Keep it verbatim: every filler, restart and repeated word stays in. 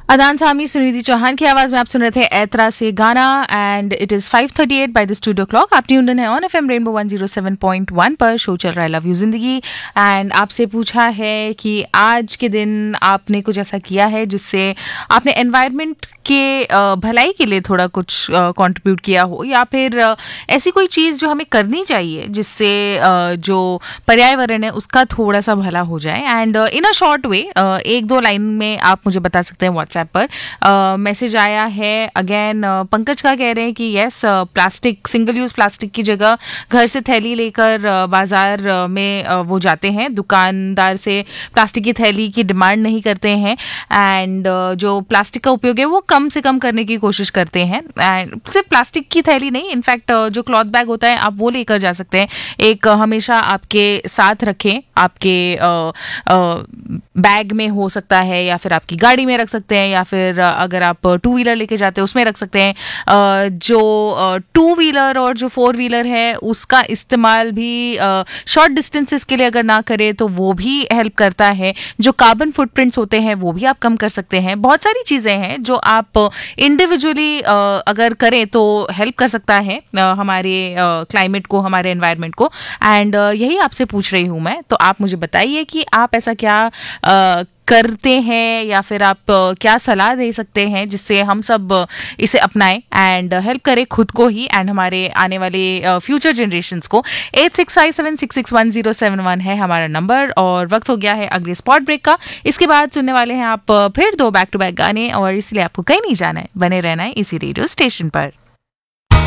अदान सामी, सुनिधि चौहान की आवाज में आप सुन रहे थे ऐतरा से गाना and it is five thirty eight by the studio clock. आप ट्यून्ड इन है on FM rainbow one zero seven point one पर। शो चल रहा है लव यू जिंदगी एंड आपसे पूछा है कि आज के दिन आपने कुछ ऐसा किया है जिससे आपने एनवायरनमेंट के भलाई के लिए थोड़ा कुछ कंट्रीब्यूट किया हो, या फिर ऐसी कोई चीज़ जो हमें करनी चाहिए जिससे जो पर्यावरण है उसका थोड़ा सा भला हो जाए। And in a short way एक दो लाइन में आप मुझे बता सकते हैं। व्हाट्सएप पर मैसेज uh, आया है अगेन uh, पंकज का, कह रहे हैं कि yes plastic, single use plastic की जगह घर से थैली लेकर uh, बाजार uh, में uh, वो जाते हैं, दुकानदार से प्लास्टिक की थैली की डिमांड नहीं करते हैं एंड uh, जो प्लास्टिक का उपयोग है वो कम से कम करने की कोशिश करते हैं। एंड सिर्फ प्लास्टिक की थैली नहीं, इनफैक्ट uh, जो क्लॉथ बैग होता है आप वो लेकर जा सकते हैं। एक uh, हमेशा आपके साथ रखें, आपके बैग uh, uh, में हो सकता है या फिर आपकी गाड़ी में रख सकते हैं, या फिर अगर आप टू व्हीलर लेके जाते हैं उसमें रख सकते हैं। जो टू व्हीलर और जो फोर व्हीलर है उसका इस्तेमाल भी शॉर्ट डिस्टेंसेस के लिए अगर ना करें तो वो भी हेल्प करता है। जो कार्बन फुटप्रिंट्स होते हैं वो भी आप कम कर सकते हैं। बहुत सारी चीज़ें हैं जो आप इंडिविजुअली अगर करें तो हेल्प कर सकता है हमारे क्लाइमेट को, हमारे एनवायरनमेंट को। एंड यही आपसे पूछ रही हूँ मैं, तो आप मुझे बताइए कि आप ऐसा क्या uh, करते हैं या फिर आप क्या सलाह दे सकते हैं जिससे हम सब इसे अपनाएं एंड हेल्प करें खुद को ही एंड हमारे आने वाले फ्यूचर जनरेशंस को। Eight six five seven six six one zero seven one है हमारा नंबर और वक्त हो गया है अगले स्पॉट ब्रेक का। इसके बाद सुनने वाले हैं आप फिर दो बैक टू बैक गाने और इसलिए आपको कहीं नहीं जाना है, बने रहना है इसी रेडियो स्टेशन पर।